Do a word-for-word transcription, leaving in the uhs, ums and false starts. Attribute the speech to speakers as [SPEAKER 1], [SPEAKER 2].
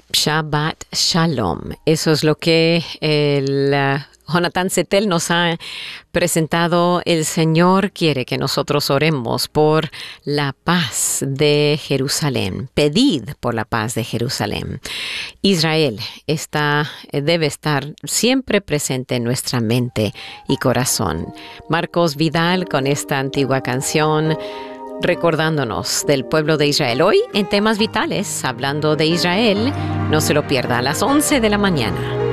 [SPEAKER 1] Shabbat Shalom. Eso es lo que el uh, Jonathan Setel nos ha presentado. El Señor quiere que nosotros oremos por la paz de Jerusalén. Pedid por la paz de Jerusalén. Israel está, debe estar siempre presente en nuestra mente y corazón. Marcos Vidal con esta antigua canción, recordándonos del pueblo de Israel. Hoy en Temas Vitales, hablando de Israel, no se lo pierda a las once de la mañana.